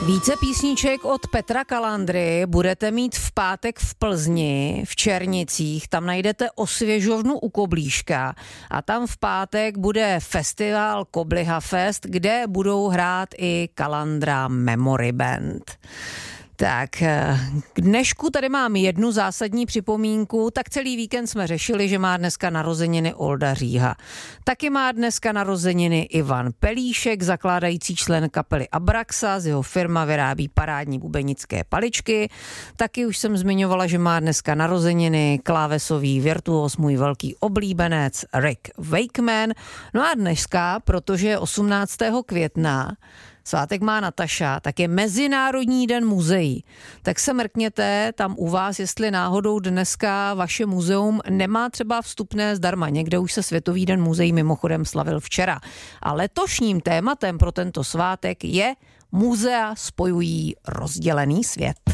Více písniček od Petra Kalandry budete mít v pátek v Plzni, v Černicích. Tam najdete osvěžovnu u Koblížka a tam v pátek bude festival Kobliha Fest, kde budou hrát i Kalandra Memory Band. Tak, k dnešku tady mám jednu zásadní připomínku. Tak celý víkend jsme řešili, že má dneska narozeniny Olda Říha. Taky má dneska narozeniny Ivan Pelíšek, zakládající člen kapely Abraxas. Jeho firma vyrábí parádní bubenické paličky. Taky už jsem zmiňovala, že má dneska narozeniny klávesový virtuos, můj velký oblíbenec Rick Wakeman. No a dneska, protože 18. května svátek má Nataša, tak je Mezinárodní den muzeí. Tak se mrkněte tam u vás, jestli náhodou dneska vaše muzeum nemá třeba vstupné zdarma. Někde už se Světový den muzeí mimochodem slavil včera. A letošním tématem pro tento svátek je Muzea spojují rozdělený svět.